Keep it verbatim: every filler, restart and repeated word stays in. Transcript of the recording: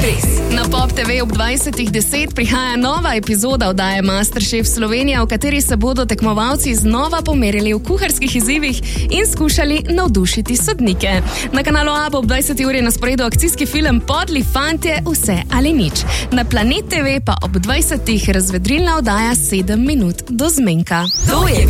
Kongres. Na Pop te ve ob dvajsetih deset prihaja nova epizoda oddaje MasterChef Slovenija, v kateri se bodo tekmovalci znova pomerili v kuharskih izzivih in skušali navdušiti sodnike. Na kanalu A bo ob dvajseti uri na sporedu akcijski film Podli fantje, vse ali nič. Na Planet te ve pa ob dvajsetih razvedrilna oddaja sedem minut do zmenka. To je